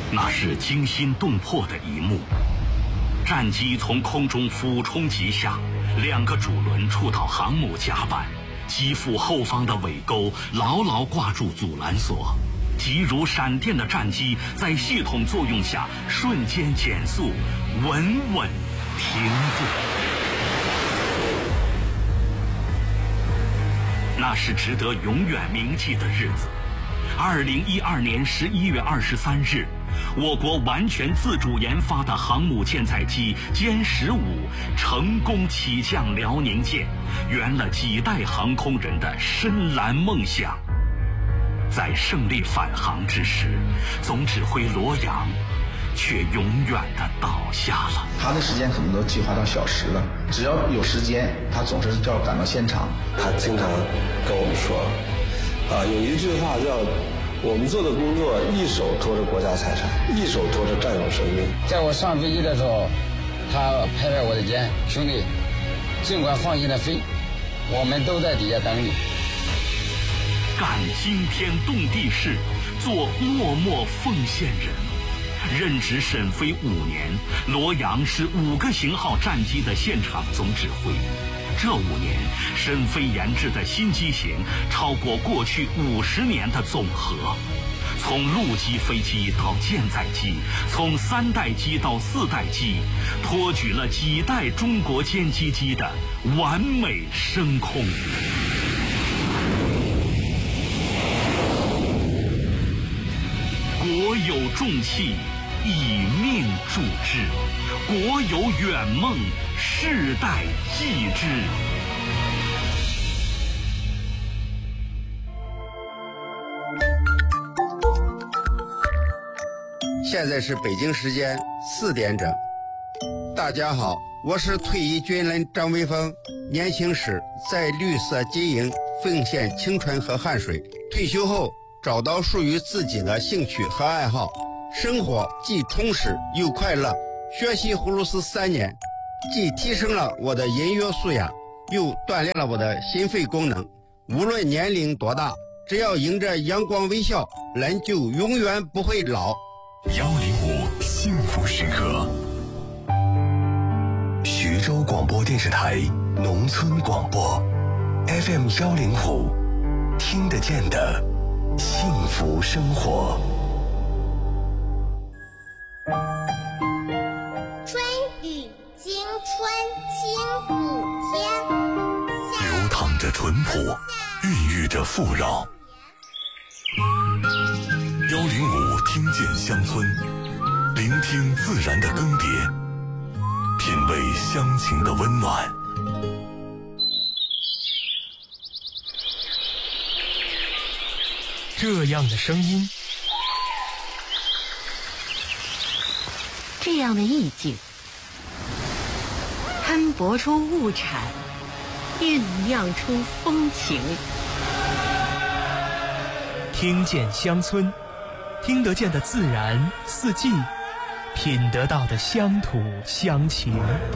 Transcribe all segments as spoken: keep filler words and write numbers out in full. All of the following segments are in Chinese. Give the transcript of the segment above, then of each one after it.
那是惊心动魄的一幕。战机从空中俯冲即下，两个主轮触到航母甲板，机腹后方的尾钩牢牢挂住阻拦索，急如闪电的战机在系统作用下瞬间减速，稳稳停住。那是值得永远铭记的日子。二零一二年十一月二十三日，我国完全自主研发的航母舰载机歼十五成功起降辽宁舰，圆了几代航空人的深蓝梦想。在胜利返航之时，总指挥罗阳却永远的倒下了。 他的时间可能都计划到小时了，只要有时间，他总是要赶到现场。 他经常跟我们说，啊，有一句话叫“我们做的工作，一手托着国家财产，一手托着战友生命”。 在我上飞机的时候，他拍拍我的肩，兄弟，尽管放心的飞，我们都在底下等你。 干惊天动地事，做默默奉献人。任职沈飞五年，罗阳是五个型号战机的现场总指挥。这五年，沈飞研制的新机型超过过去五十年的总和。从陆基飞机到舰载机，从三代机到四代机，托举了几代中国歼击机的完美升空。国有重器，以命铸之；国有远梦，世代继之。 现在是北京时间四点整。大家好，我是退役军人张威峰。年轻时在绿色军营奉献青春和汗水，退休后找到属于自己的兴趣和爱好，生活既充实又快乐。学习葫芦丝三年，既提升了我的音乐素养，又锻炼了我的心肺功能。无论年龄多大，只要迎着阳光微笑，人就永远不会老。 幺零五幸福时刻，徐州广播电视台农村广播 F M 幺零五，听得见的幸福生活。 春雨惊春清谷天， 流淌着淳朴，孕育着富饶。幺零五听见乡村，聆听自然的更迭，品味乡情的温暖。 这样的声音， 这样的意境，摊薄出物产，酝酿出风情。 听见乡村，听得见的自然四季，品得到的乡土乡情。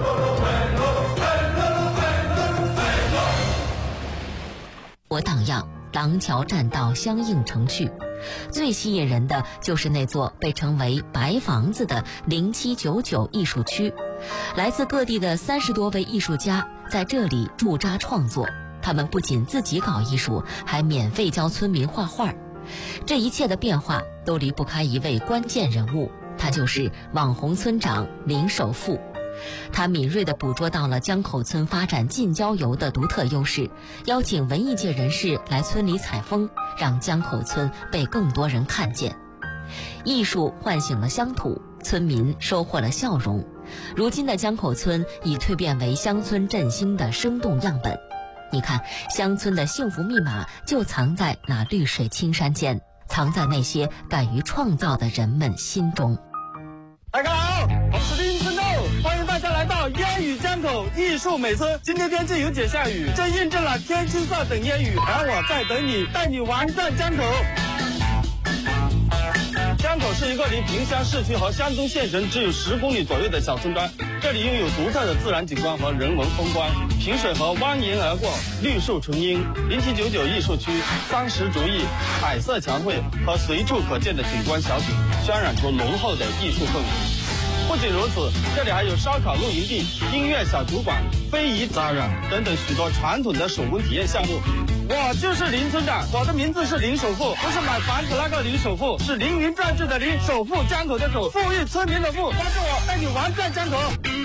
我荡漾，廊桥栈道相映成趣。最吸引人的就是那座被称为白房子的零七九九艺术区，来自各地的三十多位艺术家在这里驻扎创作。他们不仅自己搞艺术，还免费教村民画画。这一切的变化都离不开一位关键人物，他就是网红村长林守富。他敏锐地捕捉到了江口村发展近郊游的独特优势，邀请文艺界人士来村里采风，让江口村被更多人看见。艺术唤醒了乡土，村民收获了笑容。如今的江口村已蜕变为乡村振兴的生动样本。你看，乡村的幸福密码就藏在那绿水青山间，藏在那些敢于创造的人们心中。 大家好，我是林森豆，欢迎大家来到烟雨江口艺术美村。今天天气有点下雨，这印证了天青色等烟雨，而我在等你，带你玩转江口。江口是一个离萍乡市区和湘东县城只有十公里左右的小村庄，这里拥有独特的自然景观和人文风光，萍水河蜿蜒而过，绿树成荫。零七九九艺术区三十竹艺、彩色墙绘和随处可见的景观小景，渲染出浓厚的艺术氛围。不仅如此，这里还有烧烤露营地、音乐小酒馆、非遗杂染等等许多传统的手工体验项目。我就是林村长，我的名字是林首富，不是买房子那个林首富，是凌云壮志的凌，首富江口的口，富裕村民的富。关注我，带你玩转江口。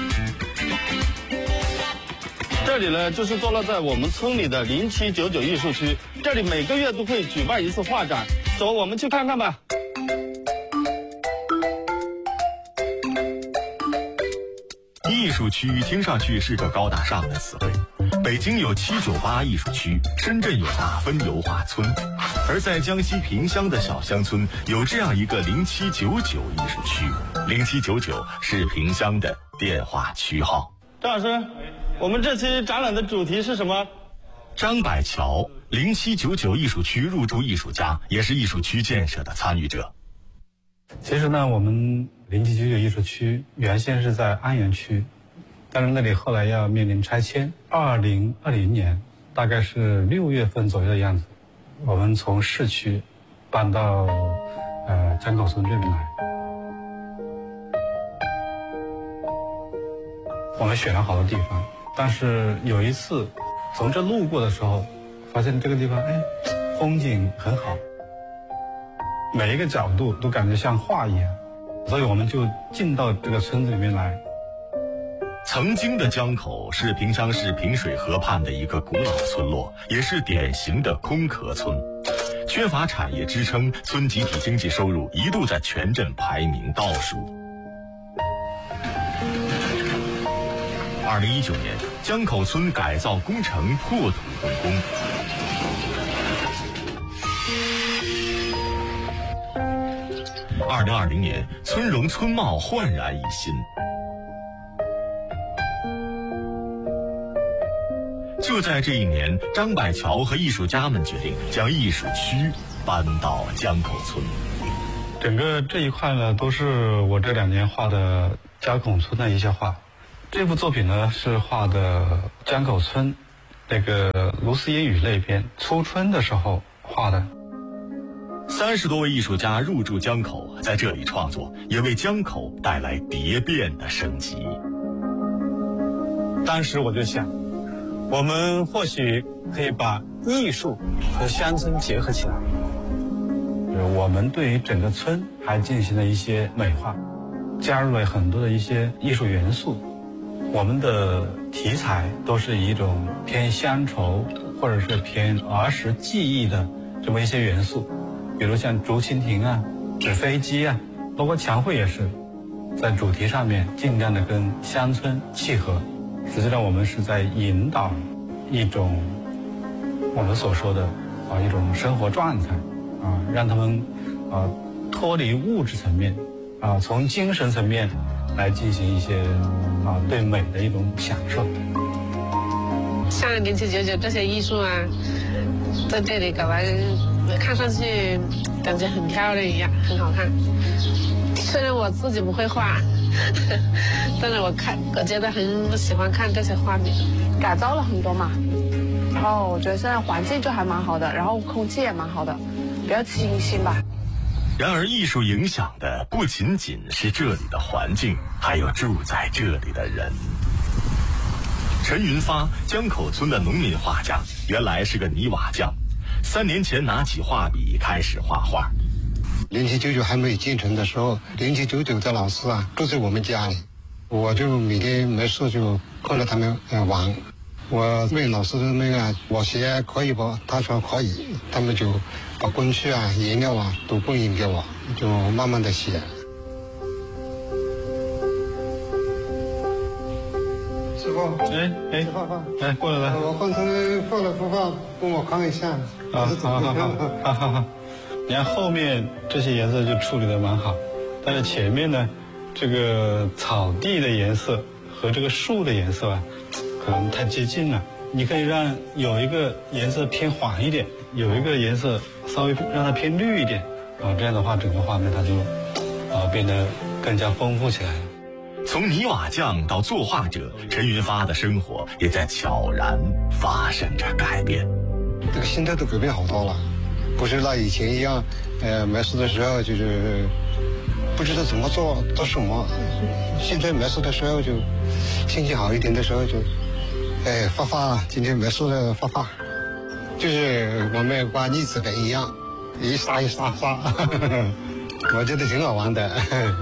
这里呢，就是坐落在我们村里的零七九九艺术区，这里每个月都会举办一次画展，走，我们去看看吧。 艺术区听上去是个高大上的词汇，北京有七九八艺术区，深圳有大分油画村，而在江西萍乡的小乡村有这样一个零七九九艺术区，零七九九是萍乡的电话区号。 张老师，我们这期展览的主题是什么？ 张百桥，零七九九艺术区入驻艺术家，也是艺术区建设的参与者。 其实呢，我们零七九九艺术区原先是在安源区，但是那里后来要面临拆迁。二零二零年，大概是六月份左右的样子，我们从市区搬到呃江口村这边来。我们选了好多地方，但是有一次从这路过的时候，发现这个地方哎风景很好，每一个角度都感觉像画一样，所以我们就进到这个村子里面来。 曾经的江口是萍乡市萍水河畔的一个古老村落，也是典型的空壳村，缺乏产业支撑，村集体经济收入一度在全镇排名倒数。二零一九年，江口村改造工程破土动工。二零二零年，村容村貌焕然一新。就在这一年，张百桥和艺术家们决定将艺术区搬到江口村。 整个这一块呢，都是我这两年画的江口村的一些画。这幅作品呢，是画的江口村那个卢思烟雨那边初春的时候画的。 三十多位艺术家入驻江口，在这里创作，也为江口带来蝶变的升级。 当时我就想，我们或许可以把艺术和乡村结合起来。我们对于整个村还进行了一些美化，加入了很多的一些艺术元素。我们的题材都是以一种偏乡愁或者是偏儿时记忆的这么一些元素，比如像竹蜻蜓啊、纸飞机啊，包括墙绘也是，在主题上面尽量的跟乡村契合。实际上我们是在引导一种我们所说的啊一种生活状态啊，让他们啊脱离物质层面啊，从精神层面来进行一些啊对美的一种享受。 像零七九九这些艺术啊，在这里搞完，看上去感觉很漂亮一样，很好看。虽然我自己不会画，但是我看我觉得很喜欢看这些画面。 改造了很多嘛，然后我觉得现在环境就还蛮好的，然后空气也蛮好的，比较清新吧。 然而，艺术影响的不仅仅是这里的环境，还有住在这里的人。陈云发，江口村的农民画家，原来是个泥瓦匠，三年前拿起画笔开始画画。 零七九九还没有建成的时候，零七九九的老师啊都在我们家里，我就每天没事就跟着他们呃玩。我问老师那个我写可以不？他说可以，他们就把工具啊、颜料啊都供应给我，就慢慢的写。师傅， 哎哎， 师傅， 哎过来来， 我刚才放了幅画，帮我看一下。 啊，好好好，好好好。你看后面这些颜色就处理的蛮好，但是前面呢，这个草地的颜色和这个树的颜色啊，可能太接近了。你可以让有一个颜色偏黄一点，有一个颜色稍微让它偏绿一点，啊，这样的话整个画面它就啊变得更加丰富起来了。 从泥瓦匠到作画者，陈云发的生活也在悄然发生着改变。 这个心态都改变好多了，不是那以前一样，呃，没事的时候就是不知道怎么做做什么。现在没事的时候就心情好一点的时候就，哎，画画，今天没事的画画，就是我们画例子的一样，一刷一刷刷，我觉得挺好玩的。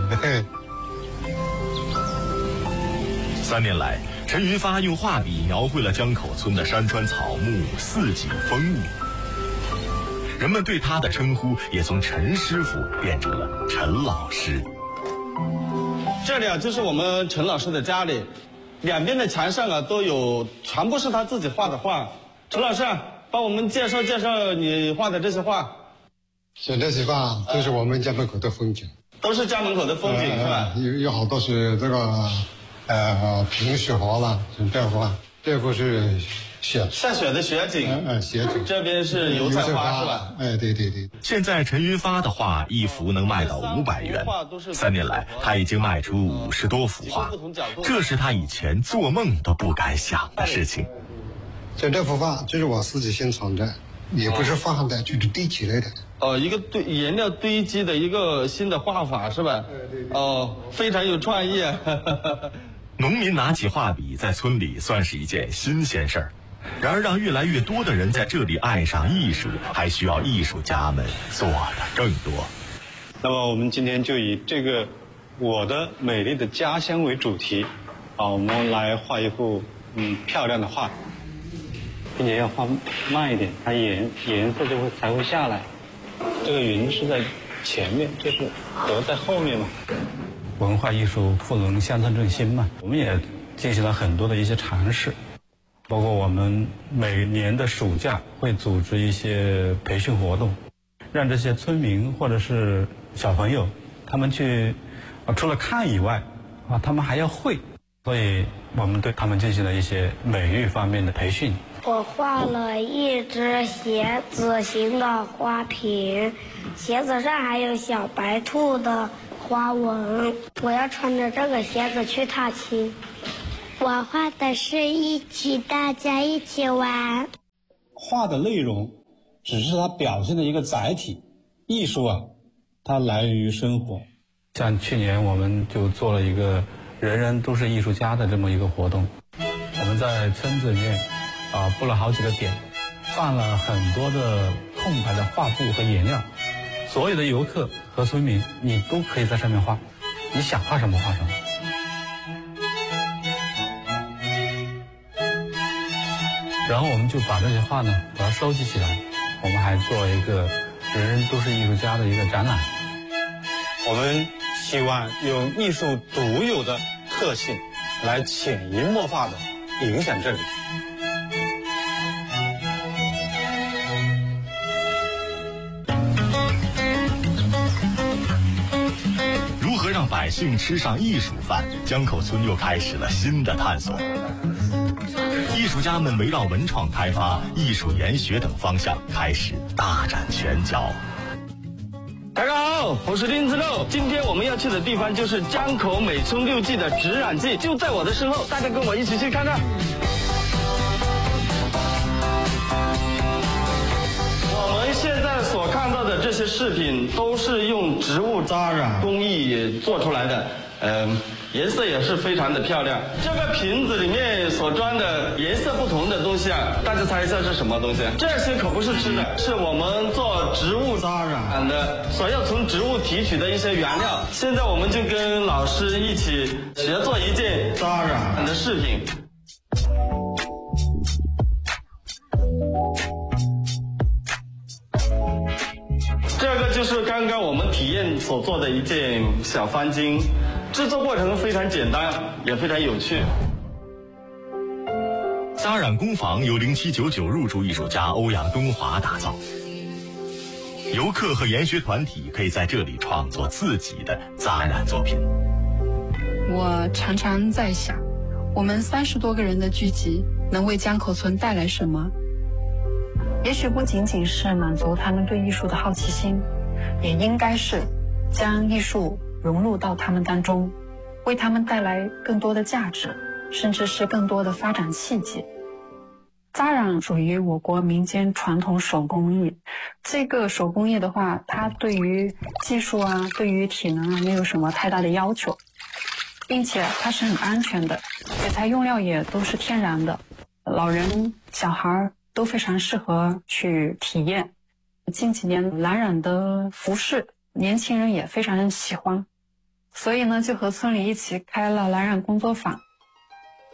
三年来，陈云发用画笔描绘了江口村的山川草木、四季风物。人们对他的称呼也从陈师傅变成了陈老师。 这里啊，就是我们陈老师的家里，两边的墙上啊都有，全部是他自己画的画。陈老师，帮我们介绍介绍你画的这些画。 这这些画都是我们家门口的风景， 都是家门口的风景、呃、是吧？ 有有好多是这个。呃，平雪花了，这幅，这幅是雪， 下雪的雪景， 嗯、呃，雪景。 这边是油菜花是吧？ 哎，对对对。 现在陈云发的画一幅能卖到五百元，三年来他已经卖出五十多幅画，这是他以前做梦都不敢想的事情。 这这幅画就是我自己现场的，也不是放的，就是堆起来的。 哦，一个堆颜料堆积的一个新的画法是吧？ 对对对。 哦，非常有创意。 农民拿起画笔，在村里算是一件新鲜事儿。然而，让越来越多的人在这里爱上艺术，还需要艺术家们做的更多。 那么，我们今天就以这个我的美丽的家乡为主题，啊，我们来画一幅嗯漂亮的画，并且要画慢一点，它颜颜色就会才会下来。这个云是在前面，就是河在后面嘛。文化艺术赋能乡村振兴嘛，我们也进行了很多的一些尝试，包括我们每年的暑假会组织一些培训活动，让这些村民或者是小朋友，他们去啊除了看以外啊，他们还要会，所以我们对他们进行了一些美育方面的培训。 我画了一只鞋子形的花瓶，鞋子上还有小白兔的花纹，我要穿着这个鞋子去踏青。 我画的是一起大家一起玩。 画的内容只是它表现的一个载体，艺术啊，它来源于生活。像去年我们就做了一个人人都是艺术家的这么一个活动，我们在村子里面啊布了好几个点，放了很多的空白的画布和颜料，所有的游客和村民你都可以在上面画，你想画什么画什么。然后我们就把这些画呢把它收集起来，我们还做了一个人人都是艺术家的一个展览。我们希望用艺术独有的特性来潜移默化的影响这里。 如何让百姓吃上艺术饭？江口村又开始了新的探索。艺术家们围绕文创开发、艺术研学等方向开始大展拳脚。 大家好，我是林子肉。今天我们要去的地方就是江口美村六季的植染季，就在我的身后，大家跟我一起去看看。我们现在所看到的这些饰品都是用植物扎染工艺做出来的，嗯。颜色也是非常的漂亮。这个瓶子里面所装的颜色不同的东西啊，大家猜一下是什么东西？这些可不是吃的，是我们做植物扎染的，所要从植物提取的一些原料。现在我们就跟老师一起学做一件扎染的饰品。这个就是刚刚我们体验所做的一件小方巾。制作过程非常简单，也非常有趣。 扎染工坊由零七九九入驻艺术家欧阳东华打造，游客和研学团体可以在这里创作自己的扎染作品。 我常常在想，我们三十多个人的聚集能为江口村带来什么？也许不仅仅是满足他们对艺术的好奇心，也应该是将艺术融入到他们当中，为他们带来更多的价值，甚至是更多的发展契机。扎染属于我国民间传统手工艺，这个手工艺的话，它对于技术啊，对于体能啊，没有什么太大的要求，并且它是很安全的，剪裁用料也都是天然的，老人小孩都非常适合去体验。近几年蓝染的服饰年轻人也非常喜欢，所以呢就和村里一起开了蓝染工作坊，